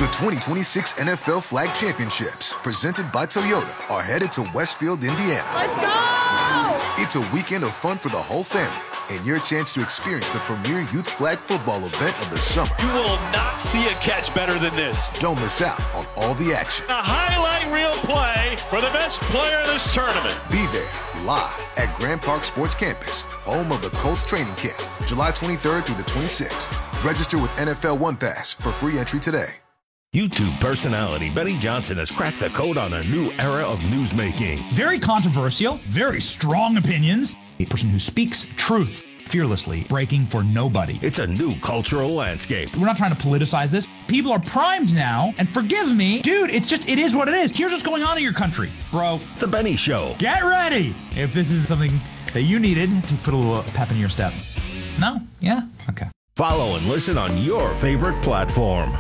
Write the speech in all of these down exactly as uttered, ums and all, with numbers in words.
twenty twenty-six N F L Flag Championships, presented by Toyota, are headed to Westfield, Indiana. Let's go! It's a weekend of fun for the whole family, and your chance to experience the premier youth flag football event of the summer. You will not see a catch better than this. Don't miss out on all the action. A highlight reel play for the best player of this tournament. Be there, live at Grand Park Sports Campus, home of the Colts training camp, July twenty-third through the twenty-sixth. Register with N F L One Pass for free entry today. YouTube personality Benny Johnson has cracked the code on a new era of newsmaking. Very controversial, very strong opinions. A person who speaks truth fearlessly, breaking for nobody. It's a new cultural landscape. We're not trying to politicize this. People are primed now, and forgive me, dude, it's just, it is what it is. Here's what's going on in your country, bro. The Benny Show. Get ready if this is something that you needed to put a little pep in your step. No? Yeah? Okay. Follow and listen on your favorite platform.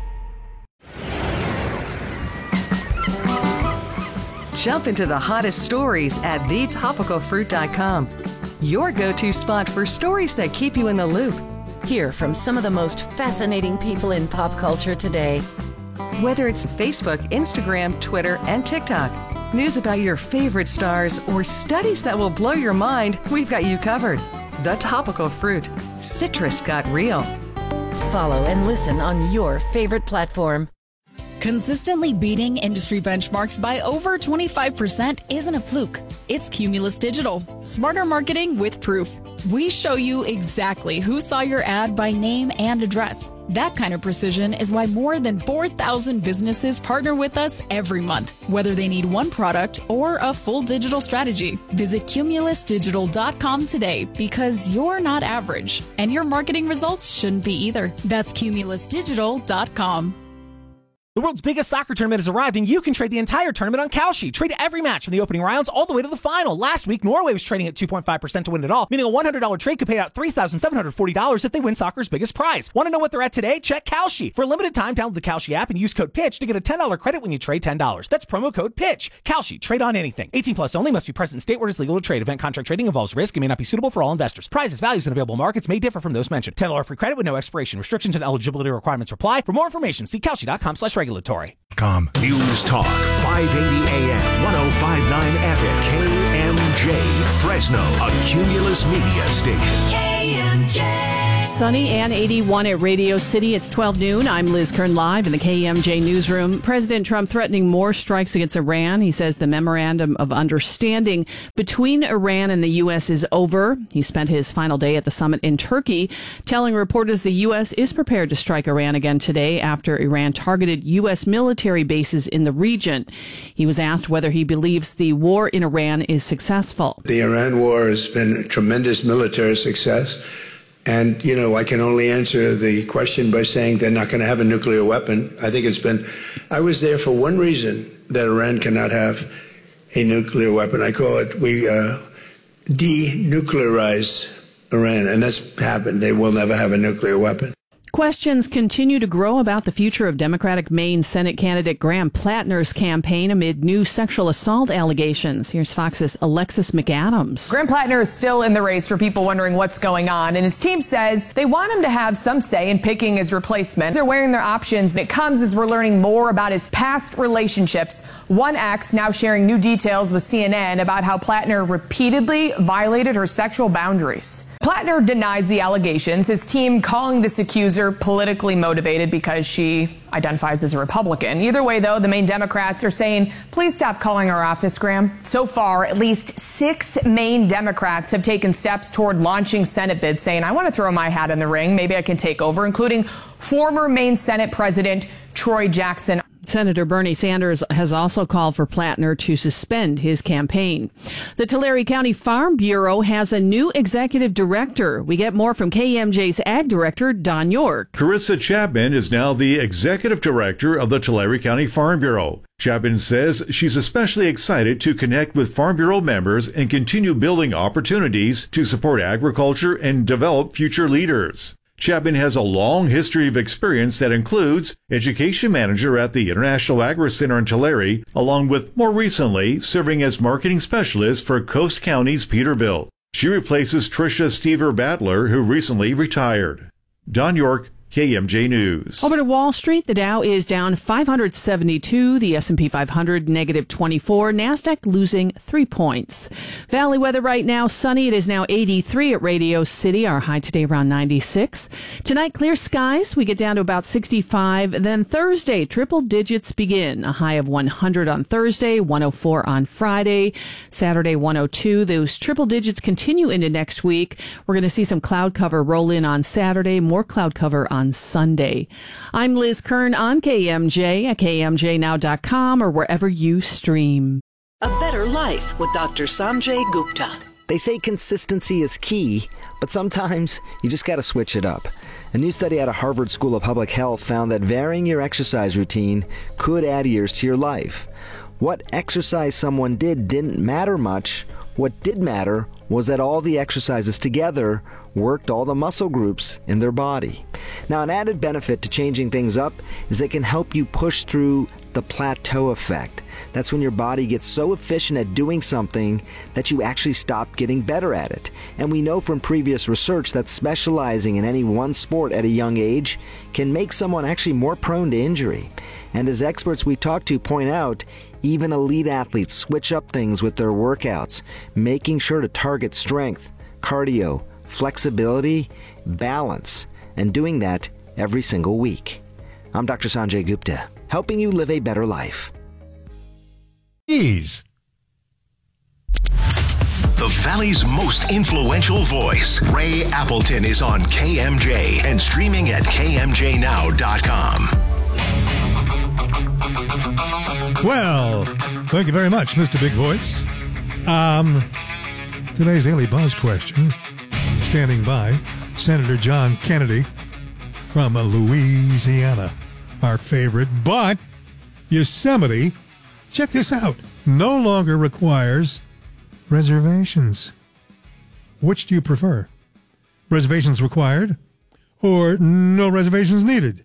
Jump into the hottest stories at the topical fruit dot com. Your go-to spot for stories that keep you in the loop. Hear from some of the most fascinating people in pop culture today. Whether it's Facebook, Instagram, Twitter, and TikTok, news about your favorite stars, or studies that will blow your mind, we've got you covered. The Topical Fruit. Citrus got real. Follow and listen on your favorite platform. Consistently beating industry benchmarks by over twenty-five percent isn't a fluke. It's Cumulus Digital. Smarter marketing with proof. We show you exactly who saw your ad by name and address. That kind of precision is why more than four thousand businesses partner with us every month, whether they need one product or a full digital strategy. Visit cumulus digital dot com today, because you're not average, and your marketing results shouldn't be either. That's cumulus digital dot com. The world's biggest soccer tournament has arrived, and you can trade the entire tournament on Kalshi. Trade every match from the opening rounds all the way to the final. Last week, Norway was trading at two point five percent to win it all, meaning a one hundred dollars trade could pay out three thousand seven hundred forty dollars if they win soccer's biggest prize. Want to know what they're at today? Check Kalshi. For a limited time, download the Kalshi app and use code PITCH to get a ten dollars credit when you trade ten dollars. That's promo code PITCH. Kalshi. Trade on anything. eighteen plus only. Must be present in state where it's legal to trade. Event contract trading involves risk and may not be suitable for all investors. Prizes, values, and available markets may differ from those mentioned. ten dollars free credit with no expiration. Restrictions and eligibility requirements apply. For more information, see kalshi dot com slash regulatory. News Talk, five eighty A M, one oh five point nine F M, K M J, Fresno, a Cumulus Media station. K M J. Sunny and eighty-one at Radio City. It's twelve noon. I'm Liz Kern live in the K M J newsroom. President Trump threatening more strikes against Iran. He says the memorandum of understanding between Iran and the U S is over. He spent his final day at the summit in Turkey, telling reporters the U S is prepared to strike Iran again today after Iran targeted U S military bases in the region. He was asked whether he believes the war in Iran is successful. The Iran war has been a tremendous military success. And, you know, I can only answer the question by saying they're not going to have a nuclear weapon. I think it's been, I was there for one reason, that Iran cannot have a nuclear weapon. I call it, we uh, denuclearize Iran, and that's happened. They will never have a nuclear weapon. Questions continue to grow about the future of Democratic Maine Senate candidate Graham Plattner's campaign amid new sexual assault allegations. Here's Fox's Alexis McAdams. Graham Plattner is still in the race for people wondering what's going on, and his team says they want him to have some say in picking his replacement. They're weighing their options, and it comes as we're learning more about his past relationships. One ex now sharing new details with C N N about how Plattner repeatedly violated her sexual boundaries. Plattner denies the allegations, his team calling this accuser politically motivated because she identifies as a Republican. Either way, though, the Maine Democrats are saying, please stop calling our office, Graham. So far, at least six Maine Democrats have taken steps toward launching Senate bids, saying, I want to throw my hat in the ring. Maybe I can take over, including former Maine Senate President Troy Jackson. Senator Bernie Sanders has also called for Plattner to suspend his campaign. The Tulare County Farm Bureau has a new executive director. We get more from K M J's Ag Director, Don York. Carissa Chapman is now the executive director of the Tulare County Farm Bureau. Chapman says she's especially excited to connect with Farm Bureau members and continue building opportunities to support agriculture and develop future leaders. Chapman has a long history of experience that includes education manager at the International Agri Center in Tulare, along with more recently serving as marketing specialist for Coast County's Peterbilt. She replaces Tricia Stever Battler, who recently retired. Don York, K M J News. Over to Wall Street, the Dow is down five hundred seventy-two, the S and P five hundred negative twenty-four, NASDAQ losing three points. Valley weather right now, sunny. It is now eighty-three at Radio City. Our high today around ninety-six. Tonight, clear skies. We get down to about sixty-five. Then Thursday, triple digits begin. A high of one hundred on Thursday, one oh four on Friday, Saturday one oh two. Those triple digits continue into next week. We're going to see some cloud cover roll in on Saturday, more cloud cover on on Sunday. I'm Liz Kern on K M J at K M J now dot com or wherever you stream. A Better Life with Doctor Sanjay Gupta. They say consistency is key, but sometimes you just got to switch it up. A new study out of Harvard School of Public Health found that varying your exercise routine could add years to your life. What exercise someone did didn't matter much. What did matter was that all the exercises together worked all the muscle groups in their body. Now, an added benefit to changing things up is they can help you push through the plateau effect. That's when your body gets so efficient at doing something that you actually stop getting better at it. And we know from previous research that specializing in any one sport at a young age can make someone actually more prone to injury. And as experts we talk to point out, even elite athletes switch up things with their workouts, making sure to target strength, cardio, flexibility, balance, and doing that every single week. I'm Doctor Sanjay Gupta, helping you live a better life. Ease. The Valley's most influential voice, Ray Appleton, is on K M J and streaming at K M J now dot com. Well, thank you very much, Mister Big Voice. Um, today's Daily Buzz question, standing by, Senator John Kennedy from Louisiana, our favorite. But Yosemite, check this out, no longer requires reservations. Which do you prefer? Reservations required or no reservations needed?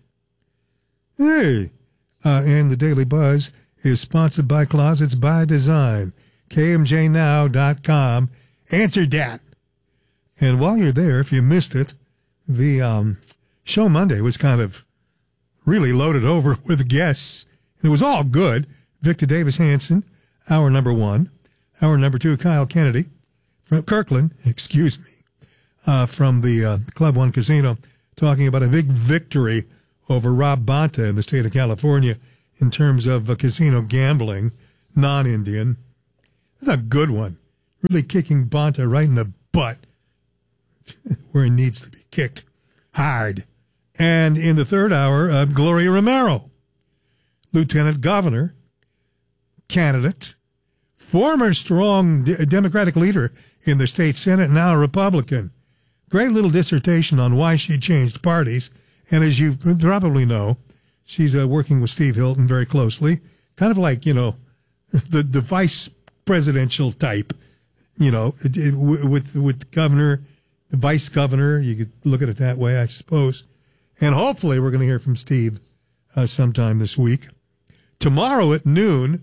Hey, uh, and the Daily Buzz is sponsored by Closets by Design. K M J now dot com. Answer that. And while you're there, if you missed it, the um, show Monday was kind of really loaded over with guests. And it was all good. Victor Davis Hanson, hour number one. Hour number two, Kyle Kennedy from Kirkland, excuse me, uh, from the uh, Club One Casino, talking about a big victory over Rob Bonta in the state of California in terms of uh, casino gambling, non-Indian. That's a good one. Really kicking Bonta right in the butt where he needs to be kicked hard. And in the third hour, uh, Gloria Romero, Lieutenant Governor, candidate, former strong D- Democratic leader in the state Senate, now a Republican. Great little dissertation on why she changed parties. And as you probably know, she's uh, working with Steve Hilton very closely, kind of like, you know, the, the vice presidential type, you know, it, it, with, with governor, the vice governor. You could look at it that way, I suppose. And hopefully we're going to hear from Steve uh, sometime this week. Tomorrow at noon,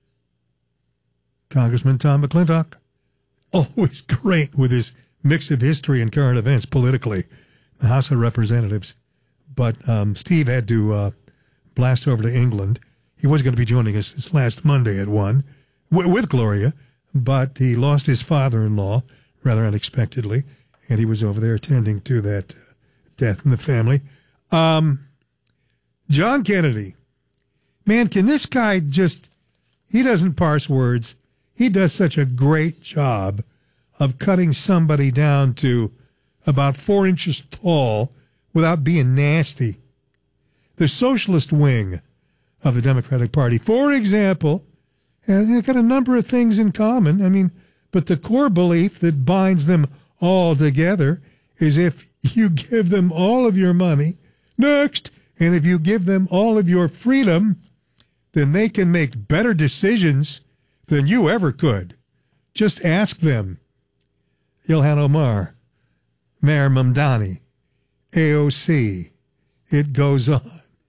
Congressman Tom McClintock, always great with his mix of history and current events politically, the House of Representatives. But um, Steve had to uh, blast over to England. He was going to be joining us this last Monday at one w- with Gloria, but he lost his father-in-law rather unexpectedly, and he was over there attending to that uh, death in the family. Um, John Kennedy, man, can this guy just, he doesn't parse words. He does such a great job of cutting somebody down to about four inches tall without being nasty. The socialist wing of the Democratic Party, for example, they've got a number of things in common. I mean, but the core belief that binds them all together is if you give them all of your money, next, and if you give them all of your freedom, then they can make better decisions than you ever could. Just ask them. Ilhan Omar, Mayor Mamdani, A O C. It goes on.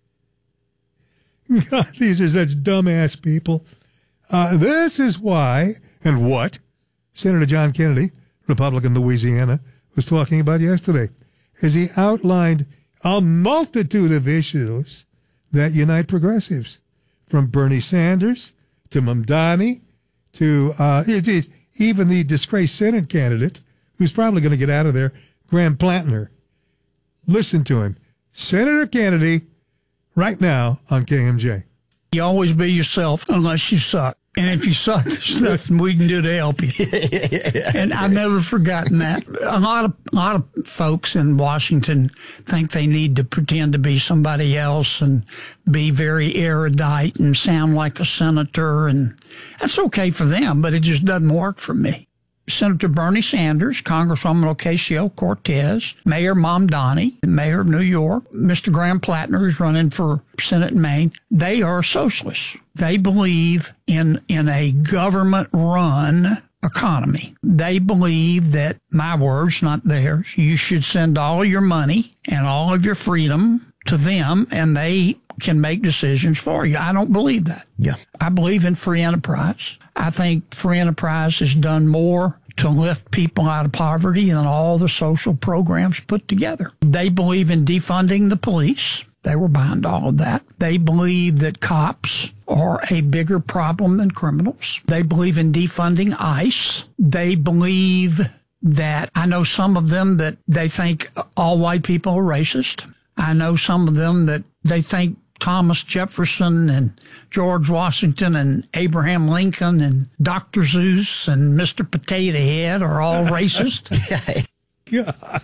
God, these are such dumbass people. Uh, this is why, and what, Senator John Kennedy, Republican Louisiana, was talking about yesterday, as he outlined a multitude of issues that unite progressives, from Bernie Sanders to Mamdani to uh, it, it, even the disgraced Senate candidate, who's probably going to get out of there, Graham Plantner. Listen to him. Senator Kennedy, right now on K M J. You always be yourself unless you suck. And if you suck, there's nothing we can do to help you. And I've never forgotten that. A lot of a lot of folks in Washington think they need to pretend to be somebody else and be very erudite and sound like a senator. And that's okay for them, but it just doesn't work for me. Senator Bernie Sanders, Congresswoman Ocasio-Cortez, Mayor Mamdani, Mayor of New York, Mister Graham Plantner, who's running for Senate in Maine, they are socialists. They believe in, in a government-run economy. They believe that, my words, not theirs, you should send all your money and all of your freedom to them, and they can make decisions for you. I don't believe that. Yeah. I believe in free enterprise. I think free enterprise has done more to lift people out of poverty than all the social programs put together. They believe in defunding the police. They were behind all of that. They believe that cops are a bigger problem than criminals. They believe in defunding ICE. They believe that, I know some of them that they think all white people are racist. I know some of them that they think Thomas Jefferson and George Washington and Abraham Lincoln and Doctor Zeus and Mister Potato Head are all racist. God.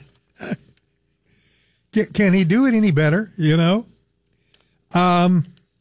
Can, can he do it any better, you know? Um,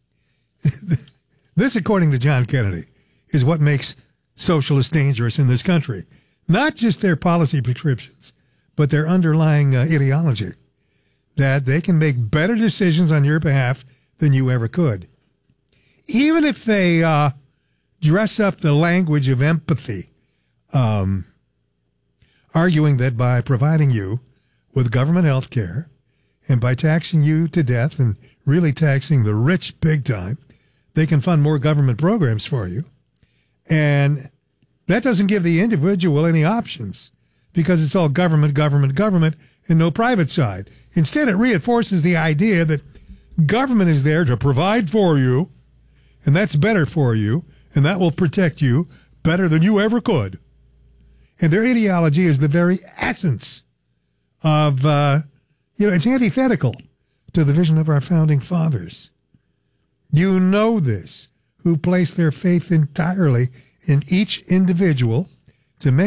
this, according to John Kennedy, is what makes socialists dangerous in this country. Not just their policy prescriptions, but their underlying uh, ideology. That they can make better decisions on your behalf than you ever could. Even if they uh, dress up the language of empathy, um, arguing that by providing you with government health care and by taxing you to death and really taxing the rich big time, they can fund more government programs for you. And that doesn't give the individual any options because it's all government, government, government, and no private side. Instead, it reinforces the idea that government is there to provide for you, and that's better for you, and that will protect you better than you ever could. And their ideology is the very essence of, uh, you know, it's antithetical to the vision of our founding fathers. You know this, who placed their faith entirely in each individual to make